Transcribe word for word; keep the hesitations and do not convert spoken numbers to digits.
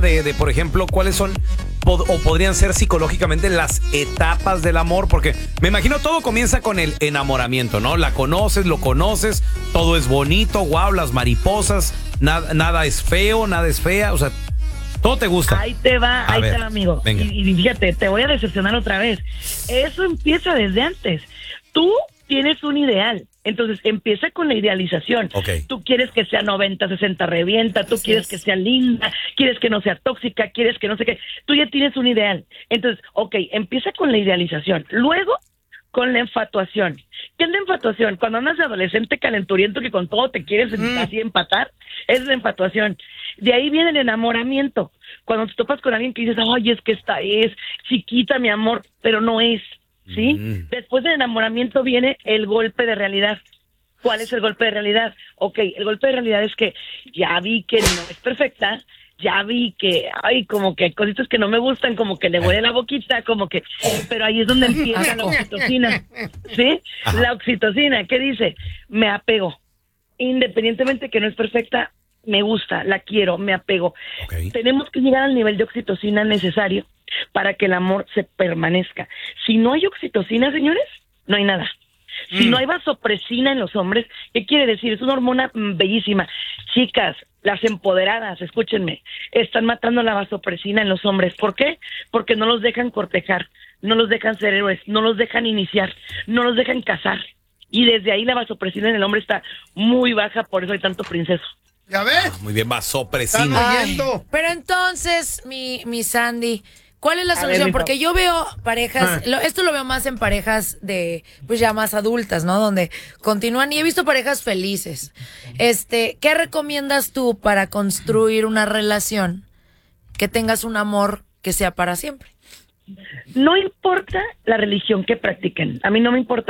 de, de, por ejemplo, cuáles son pod- o podrían ser psicológicamente las etapas del amor, porque me imagino todo comienza con el enamoramiento, ¿no? La conoces, lo conoces, todo es bonito, wow, las mariposas, nada, nada es feo, nada es fea, o sea, todo te gusta. Ahí te va, A ahí ver, te va, amigo. venga. Y, y fíjate, te voy a decepcionar otra vez. Eso empieza desde antes. Tú tienes un ideal. Entonces empieza con la idealización. Ok. Tú quieres que sea noventa, sesenta, revienta, tú quieres que sea linda, quieres que no sea tóxica, quieres que no sé qué. Tú ya tienes un ideal. Entonces, ok, empieza con la idealización. Luego, con la enfatuación. ¿Qué es la enfatuación? Cuando andas de adolescente calenturiento que con todo te quieres mm. así empatar, es la enfatuación. De ahí viene el enamoramiento. Cuando te topas con alguien que dices, ay, es que esta es chiquita, mi amor, pero no es. ¿Sí? Mm. Después del enamoramiento viene el golpe de realidad. ¿Cuál es el golpe de realidad? Ok, el golpe de realidad es que ya vi que no es perfecta, ya vi que, ay, como que hay cositas que no me gustan, como que le huele la boquita, como que, pero ahí es donde empieza la oxitocina, ¿sí? Ajá. La oxitocina, ¿qué dice? Me apego. Independientemente que no es perfecta, me gusta, la quiero, me apego. Okay. Tenemos que llegar al nivel de oxitocina necesario para que el amor se permanezca. Si no hay oxitocina, señores, no hay nada. Si mm. no hay vasopresina en los hombres, ¿qué quiere decir? Es una hormona mm, bellísima. Chicas, las empoderadas, escúchenme, están matando la vasopresina en los hombres. ¿Por qué? Porque no los dejan cortejar, no los dejan ser héroes, no los dejan iniciar, no los dejan casar. Y desde ahí la vasopresina en el hombre está muy baja, por eso hay tanto princeso. ¿Ya ves? Ah, muy bien, vasopresina. Ay, pero entonces, mi, mi Sandy, ¿cuál es la solución? Ver, porque yo veo parejas, ah. lo, esto lo veo más en parejas de, pues ya más adultas, ¿no? Donde continúan, y he visto parejas felices. Este, ¿qué recomiendas tú para construir una relación que tengas un amor que sea para siempre? No importa la religión que practiquen, a mí no me importa